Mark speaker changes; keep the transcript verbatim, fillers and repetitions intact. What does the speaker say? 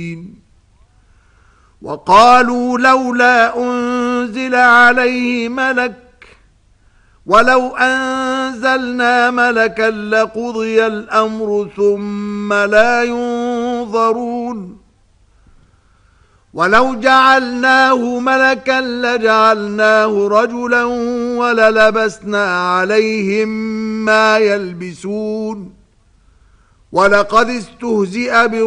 Speaker 1: مبين. وقالوا لولا أنزل عليه ملك ولو أنزلنا ملكا لقضي الأمر ثم لا ينظرون. ولو جعلناه ملكا لجعلناه رجلا وللبسنا عليهم ما يلبسون. ولقد استهزئ